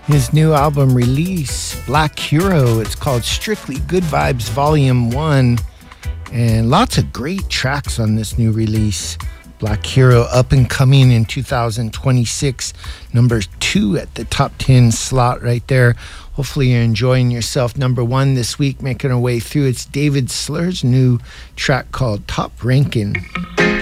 His new album release, Black Hero. It's called Strictly Good Vibes Volume 1. And lots of great tracks on this new release. Black Hero, up and coming in 2026. Number 2 at the top 10 slot right there. Hopefully you're enjoying yourself. Number 1 this week, making our way through. It's David Slur's new track called Top Rankin'.